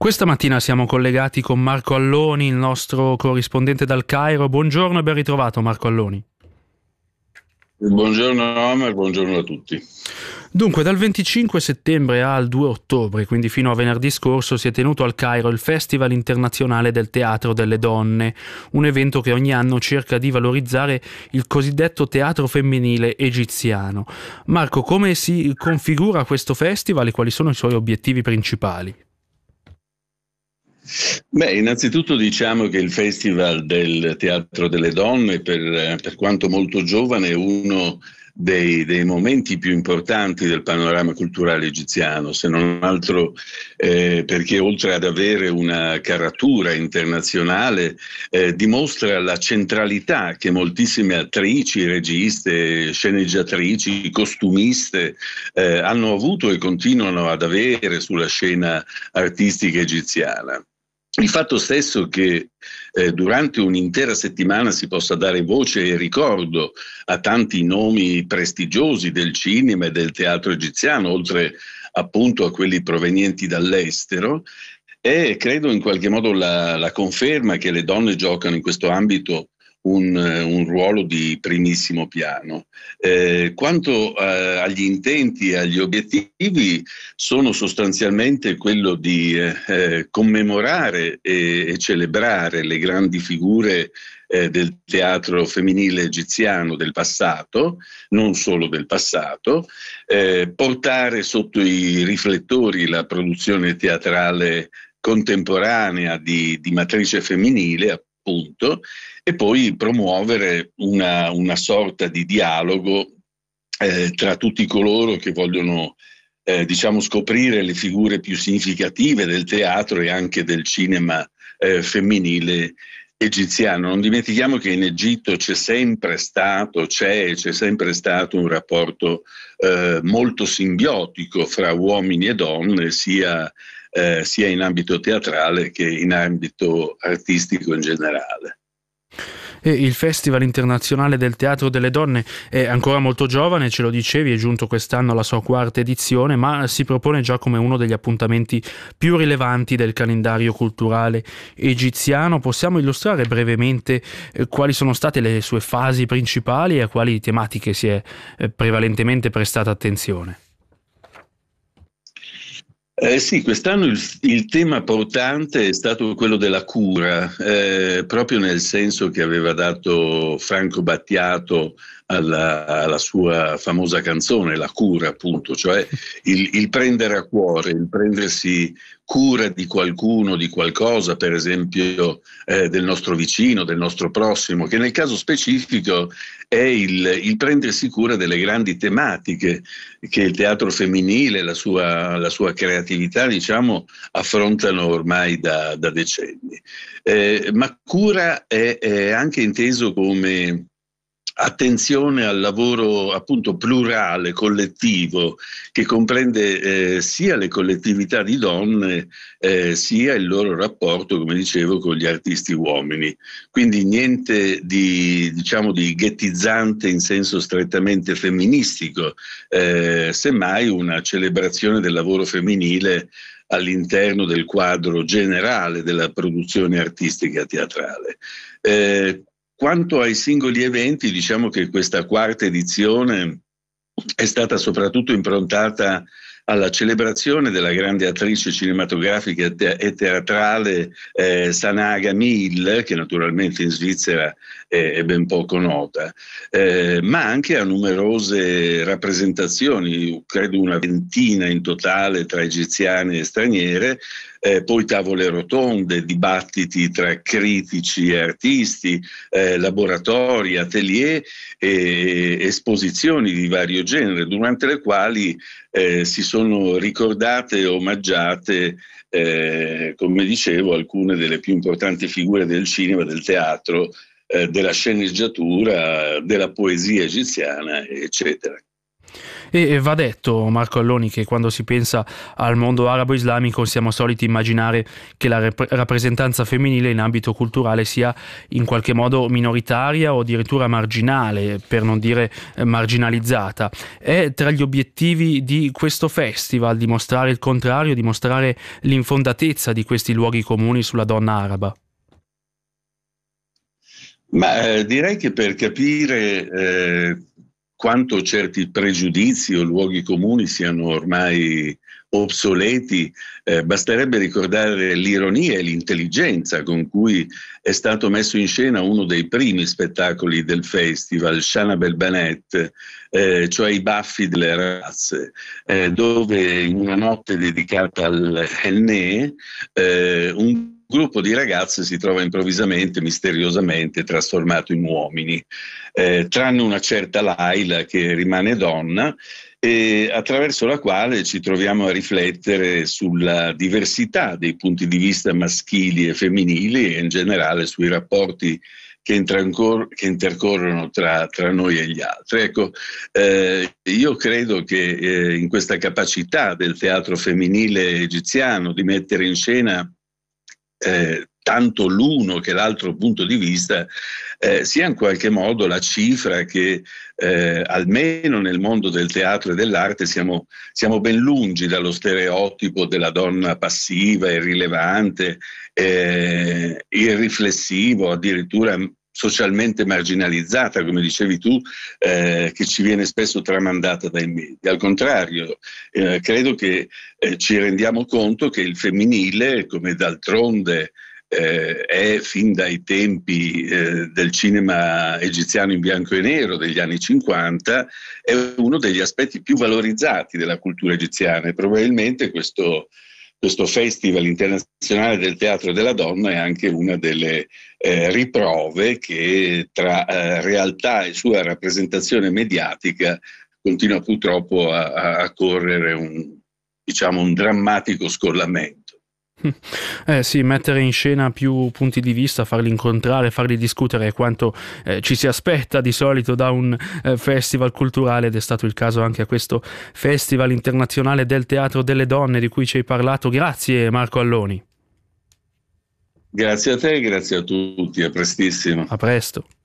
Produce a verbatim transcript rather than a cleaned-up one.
Questa mattina siamo collegati con Marco Alloni, il nostro corrispondente dal Cairo. Buongiorno e ben ritrovato Marco Alloni. Buongiorno Omar, buongiorno a tutti. Dunque, dal venticinque settembre al due ottobre, quindi fino a venerdì scorso, si è tenuto al Cairo il Festival Internazionale del Teatro delle Donne, un evento che ogni anno cerca di valorizzare il cosiddetto teatro femminile egiziano. Marco, come si configura questo festival e quali sono i suoi obiettivi principali? Beh, innanzitutto diciamo che il Festival del Teatro delle Donne, per, per quanto molto giovane, è uno dei, dei momenti più importanti del panorama culturale egiziano, se non altro eh, perché oltre ad avere una caratura internazionale, eh, dimostra la centralità che moltissime attrici, registe, sceneggiatrici, costumiste eh, hanno avuto e continuano ad avere sulla scena artistica egiziana. Il fatto stesso che eh, durante un'intera settimana si possa dare voce e ricordo a tanti nomi prestigiosi del cinema e del teatro egiziano, oltre appunto a quelli provenienti dall'estero, è credo in qualche modo la, la conferma che le donne giocano in questo ambito Un, un ruolo di primissimo piano. Eh, quanto eh, agli intenti e agli obiettivi, sono sostanzialmente quello di eh, commemorare e, e celebrare le grandi figure eh, del teatro femminile egiziano del passato, non solo del passato, eh, portare sotto i riflettori la produzione teatrale contemporanea di, di matrice femminile, appunto, e poi promuovere una, una sorta di dialogo eh, tra tutti coloro che vogliono eh, diciamo scoprire le figure più significative del teatro e anche del cinema eh, femminile egiziano. Non dimentichiamo che in Egitto c'è sempre stato, c'è, c'è sempre stato un rapporto eh, molto simbiotico fra uomini e donne, sia, eh, sia in ambito teatrale che in ambito artistico in generale. E il Festival Internazionale del Teatro delle Donne è ancora molto giovane, ce lo dicevi, è giunto quest'anno alla sua quarta edizione, ma si propone già come uno degli appuntamenti più rilevanti del calendario culturale egiziano. Possiamo illustrare brevemente eh, quali sono state le sue fasi principali e a quali tematiche si è eh, prevalentemente prestata attenzione? Eh sì, quest'anno il, il tema portante è stato quello della cura, eh, proprio nel senso che aveva dato Franco Battiato alla, alla sua famosa canzone, La cura, appunto, cioè il, il prendere a cuore, il prendersi cura di qualcuno, di qualcosa, per esempio eh, del nostro vicino, del nostro prossimo, che nel caso specifico è il, il prendersi cura delle grandi tematiche che il teatro femminile, la sua, la sua creatività, diciamo, affrontano ormai da, da decenni. Eh, ma cura è, è anche inteso come attenzione al lavoro appunto plurale, collettivo, che comprende eh, sia le collettività di donne eh, sia il loro rapporto, come dicevo, con gli artisti uomini. Quindi niente di, diciamo, di ghettizzante in senso strettamente femministico, eh, semmai una celebrazione del lavoro femminile all'interno del quadro generale della produzione artistica teatrale. Eh, Quanto ai singoli eventi, diciamo che questa quarta edizione è stata soprattutto improntata alla celebrazione della grande attrice cinematografica e teatrale eh, Sanaa Gamil, che naturalmente in Svizzera è, è ben poco nota, eh, ma anche a numerose rappresentazioni, credo una ventina in totale tra egiziane e straniere, eh, poi tavole rotonde, dibattiti tra critici e artisti, eh, laboratori, atelier e esposizioni di vario genere, durante le quali eh, si sono ricordate e omaggiate, eh, come dicevo, alcune delle più importanti figure del cinema, del teatro, eh, della sceneggiatura, della poesia egiziana, eccetera. E va detto, Marco Alloni, che quando si pensa al mondo arabo-islamico siamo soliti immaginare che la rep- rappresentanza femminile in ambito culturale sia in qualche modo minoritaria o addirittura marginale, per non dire eh, marginalizzata. È tra gli obiettivi di questo festival dimostrare il contrario, dimostrare l'infondatezza di questi luoghi comuni sulla donna araba? Ma eh, direi che per capire eh, quanto certi pregiudizi o luoghi comuni siano ormai obsoleti, eh, basterebbe ricordare l'ironia e l'intelligenza con cui è stato messo in scena uno dei primi spettacoli del festival, Shana Belbanet, eh, cioè i baffi delle ragazze, eh, dove in una notte dedicata al Henné, eh, un gruppo di ragazze si trova improvvisamente, misteriosamente trasformato in uomini, eh, tranne una certa Laila che rimane donna, e attraverso la quale ci troviamo a riflettere sulla diversità dei punti di vista maschili e femminili e in generale sui rapporti che, intrancor- che intercorrono tra, tra noi e gli altri. Ecco, eh, io credo che eh, in questa capacità del teatro femminile egiziano di mettere in scena Eh, tanto l'uno che l'altro punto di vista eh, sia in qualche modo la cifra che eh, almeno nel mondo del teatro e dell'arte siamo, siamo ben lungi dallo stereotipo della donna passiva, irrilevante, eh, irriflessivo, addirittura socialmente marginalizzata, come dicevi tu, eh, che ci viene spesso tramandata dai media. Al contrario, eh, credo che eh, ci rendiamo conto che il femminile, come d'altronde eh, è fin dai tempi eh, del cinema egiziano in bianco e nero degli anni cinquanta, è uno degli aspetti più valorizzati della cultura egiziana e probabilmente questo Questo Festival internazionale del teatro della donna è anche una delle eh, riprove che tra eh, realtà e sua rappresentazione mediatica continua purtroppo a, a correre un, diciamo, un drammatico scollamento. Eh sì, mettere in scena più punti di vista, farli incontrare, farli discutere è quanto eh, ci si aspetta di solito da un eh, festival culturale, ed è stato il caso anche a questo Festival internazionale del teatro delle donne di cui ci hai parlato. Grazie Marco Alloni. Grazie a te, grazie a tutti, a prestissimo. A presto.